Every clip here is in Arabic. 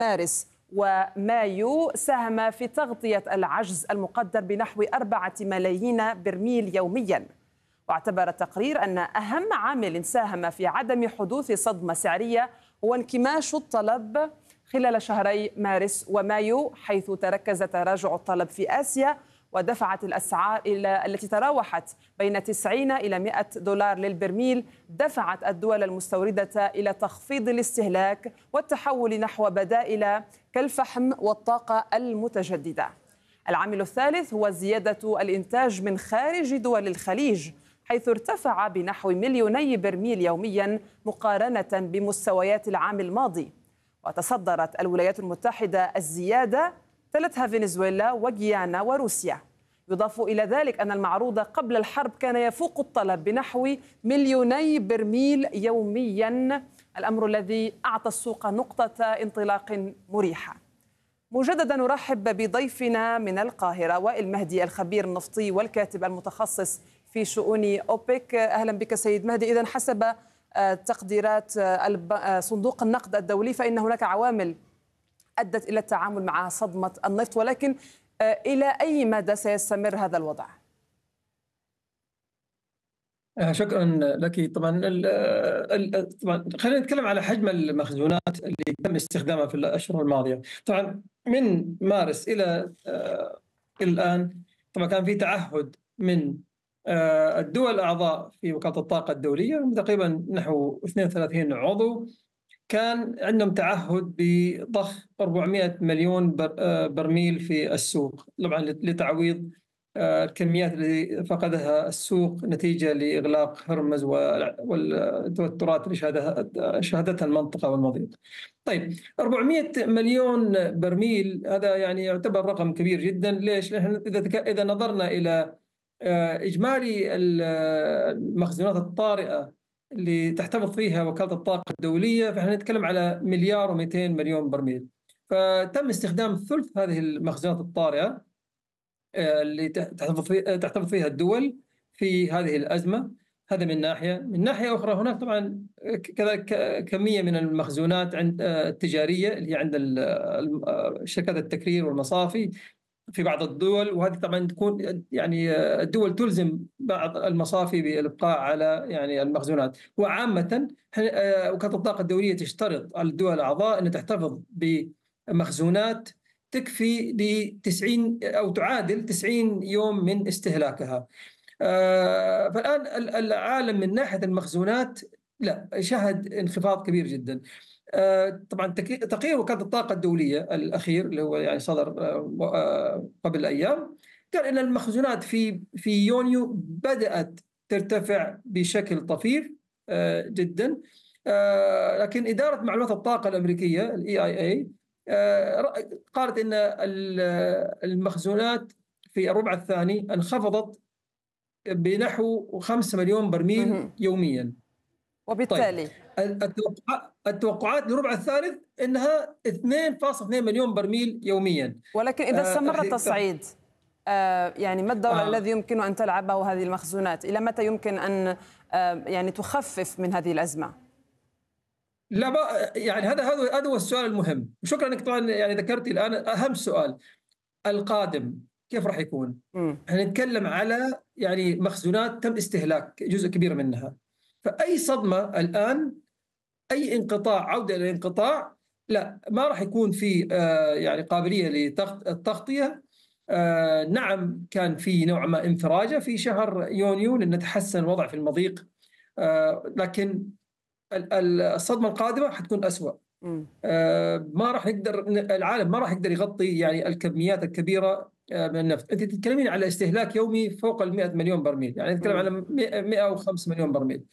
مارس ومايو ساهم في تغطية العجز المقدر بنحو 4 ملايين برميل يومياً. واعتبر التقرير أن أهم عامل ساهم في عدم حدوث صدمة سعرية هو انكماش الطلب خلال شهري مارس ومايو، حيث تركز تراجع الطلب في آسيا ودفعت الأسعار التي تراوحت بين 90 إلى 100 دولار للبرميل، دفعت الدول المستوردة إلى تخفيض الاستهلاك والتحول نحو بدائل كالفحم والطاقة المتجددة. العامل الثالث هو زيادة الإنتاج من خارج دول الخليج، حيث ارتفع بنحو 2 برميل يوميا مقارنة بمستويات العام الماضي. وتصدرت الولايات المتحدة الزيادة، تلتها فنزويلا وغيانا وروسيا. يضاف إلى ذلك أن المعروض قبل الحرب كان يفوق الطلب بنحو 2 برميل يوميا، الأمر الذي أعطى السوق نقطة انطلاق مريحة. مجددا نرحب بضيفنا من القاهرة وائل مهدي، الخبير النفطي والكاتب المتخصص في شؤون أوبك. أهلا بك سيد مهدي. إذن حسب تقديرات صندوق النقد الدولي فإن هناك عوامل أدت إلى التعامل مع صدمة النفط، ولكن إلى أي مدى سيستمر هذا الوضع؟ شكرا لك. طبعا خلينا نتكلم على حجم المخزونات اللي تم استخدامها في الاشهر الماضيه. طبعا من مارس الى الان طبعا كان في تعهد من الدول الاعضاء في وكاله الطاقه الدوليه، تقريبا نحو 32 عضو، كان عندهم تعهد بضخ 400 مليون برميل في السوق، طبعا لتعويض الكميات اللي فقدها السوق نتيجة لإغلاق هرمز والتوترات اللي شهدتها المنطقة والمضيق. طيب 400 مليون برميل هذا يعني يعتبر رقم كبير جدا. ليش؟ لأن إذا نظرنا إلى إجمالي المخزونات الطارئة اللي تحتفظ فيها وكالة الطاقة الدولية، فإحنا نتكلم على 1,200 مليون برميل. فتم استخدام ثلث هذه المخزونات الطارئة اللي تحتفظ فيها الدول في هذه الأزمة. هذا من ناحية. من ناحية أخرى هناك طبعا كذلك كمية من المخزونات عند التجارية اللي هي عند شركات التكرير والمصافي في بعض الدول، وهذه طبعا تكون يعني الدول تلزم بعض المصافي بالإبقاء على يعني المخزونات. وعامة وكالة الطاقة الدولية تشترط على الدول الأعضاء أن تحتفظ بمخزونات تكفي ل 90 أو تعادل 90 يوم من استهلاكها. فالآن العالم من ناحية المخزونات لا شهد انخفاض كبير جدا. طبعا تقرير وكالة الطاقة الدولية الأخير اللي هو يعني صدر قبل أيام قال أن المخزونات في يونيو بدأت ترتفع بشكل طفيف جدا. لكن إدارة معلومات الطاقة الأمريكية EIA قالت أن المخزونات في الربع الثاني انخفضت بنحو 5 مليون برميل يوميا. وبالتالي التوقعات للربع الثالث انها 2.2 مليون برميل يوميا. ولكن اذا استمر التصعيد يعني ما الدور الذي يمكن ان تلعبه هذه المخزونات؟ الى متى يمكن ان يعني تخفف من هذه الازمه؟ لا يعني هذا هو السؤال المهم. شكرا انك طبعا يعني ذكرتي الان اهم سؤال القادم كيف راح يكون. نتكلم على يعني مخزونات تم استهلاك جزء كبير منها، فاي صدمه الان اي انقطاع عوده الى الانقطاع لا ما راح يكون في يعني قابليه للتغطيه. نعم كان في نوع ما انفراجه في شهر يونيو لان تحسن الوضع في المضيق، لكن الصدمه القادمه حتكون أسوأ. ما راح نقدر العالم ما راح يقدر يغطي يعني الكميات الكبيره من النفط. انت تتكلمين على استهلاك يومي فوق ال 100 مليون برميل، يعني نتكلم على 105 مليون برميل.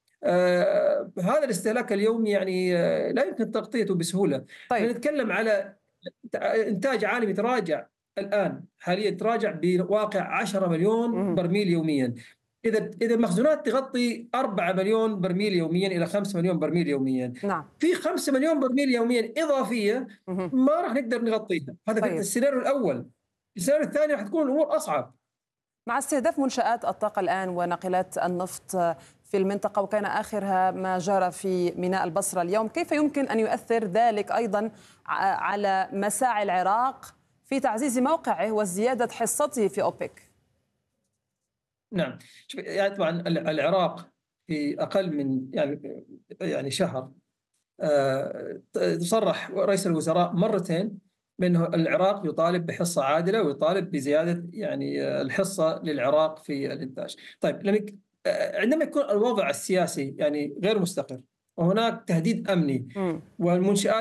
هذا الاستهلاك اليومي يعني لا يمكن تغطيته بسهولة. طيب. نتكلم على إنتاج عالمي تراجع الآن حاليا تراجع بواقع 10 مليون برميل يوميا. إذا المخزونات تغطي 4 مليون برميل يوميا إلى 5 مليون برميل يوميا. نعم. في 5 مليون برميل يوميا إضافية ما راح نقدر نغطيها. هذا طيب. في السيناريو الأول. السيناريو الثاني راح تكون الأمور أصعب. مع استهداف منشآت الطاقة الآن وناقلات النفط في المنطقة، وكان آخرها ما جرى في ميناء البصرة اليوم، كيف يمكن أن يؤثر ذلك أيضا على مساعي العراق في تعزيز موقعه وزيادة حصته في أوبك؟ نعم، يعني طبعا العراق في أقل من يعني شهر صرح رئيس الوزراء مرتين بأنه العراق يطالب بحصة عادلة ويطالب بزيادة يعني الحصة للعراق في الإنتاج. طيب عندما يكون الوضع السياسي يعني غير مستقر وهناك تهديد أمني والمنشآت